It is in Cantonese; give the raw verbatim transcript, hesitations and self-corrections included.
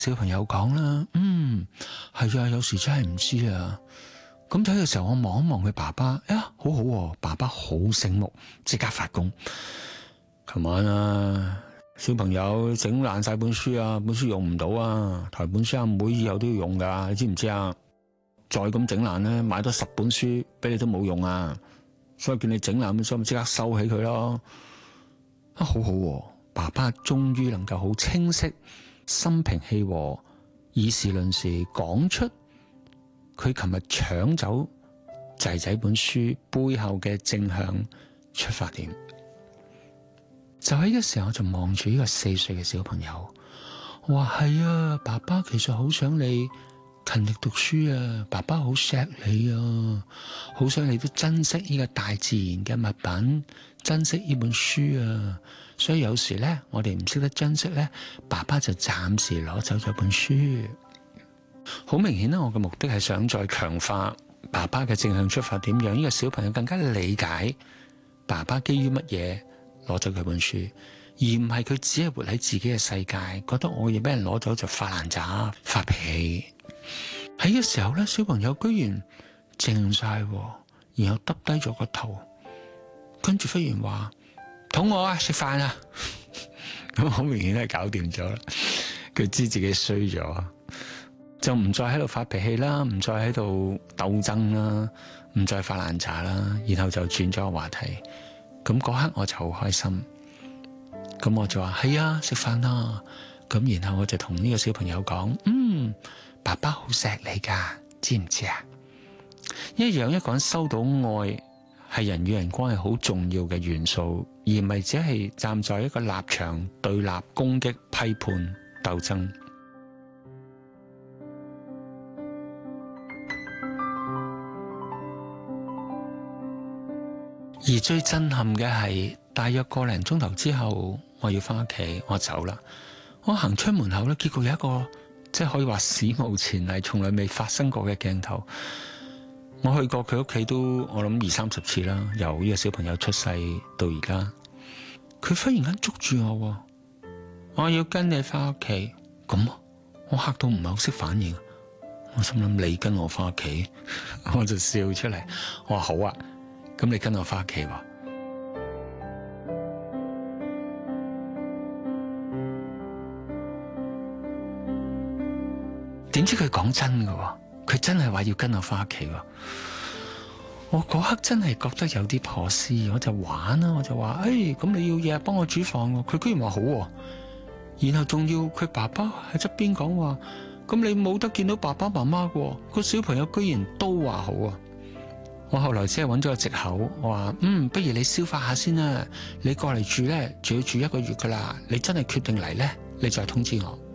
小朋友講啦，嗯，係啊，有時真係唔知啊。咁睇嘅時候，我望一望佢爸爸，哎呀，好好喎，爸爸好醒目，即刻發功。琴晚啊，小朋友整爛晒本書啊，本書用唔到啊，台本書阿妹以後都要用噶，你知唔知啊？再咁整爛咧，買多十本書俾你都冇用啊！所以叫你整爛本書，咪即刻收起佢咯。啊，好好喎，爸爸終於能夠好清晰、心平氣和、以事論事講出佢琴日搶走仔仔本書背後嘅正向出發點。就喺呢個時候，我就望住呢個四歲嘅小朋友，我話係啊，爸爸其實好想你勤力讀書啊，爸爸好錫你啊，好想你都珍惜呢個大自然嘅物品，珍惜呢本書啊。所以有時呢，我哋唔識得珍惜呢，爸爸就暫時攞走咗本書。好明顯啦，我嘅目的係想再強化爸爸嘅正向出發點，讓呢個小朋友更加理解爸爸基於乜嘢攞走佢本書，而唔係佢只係活喺自己嘅世界，覺得我嘢俾人攞走就發爛渣、發脾氣。喺呢個時候咧，小朋友居然靜晒，然後耷低咗個頭，跟住忽然話肚餓啊，食飯啊！咁好明顯係搞掂咗啦，佢知自己衰咗，就唔再喺度發脾氣啦，唔再喺度鬥爭啦，唔再發爛渣啦，然後就轉咗個話題。咁嗰刻我就好開心，咁我就話係啊，食飯啦。咁然後我就同呢個小朋友講，嗯，爸爸好錫你噶，知唔知啊？一樣一個人收到愛係人與人關係好重要嘅元素，而唔係只係站在一個立場對立、攻擊、批判、鬥爭。而最震撼嘅係，大約個零鐘頭之後，我要翻屋企，我走啦。我行出門口咧，結果有一個即係可以話史無前例、從來未發生過嘅鏡頭。我去過佢屋企都我諗二三十次啦，由呢個小朋友出世到而家，佢忽然間捉住我，我要跟你翻屋企。咁我嚇到唔係好識反應，我心諗你跟我翻屋企，我就笑出嚟。我話好啊。咁你跟我翻屋企喎？點知佢講真㗎，佢真係話要跟我翻屋企喎。我嗰刻真係覺得有啲破思，我就玩啦，我就話，誒，咁你要日日幫我煮飯喎。佢居然話好喎，然後仲要佢爸爸喺側邊講話，咁你冇得見到爸爸媽媽喎。個小朋友居然都話好啊！我後來只係揾咗個藉口，我話嗯，不如你消化下先啦。你過嚟住咧，就要住一個月噶啦。你真係決定嚟咧，你再通知我。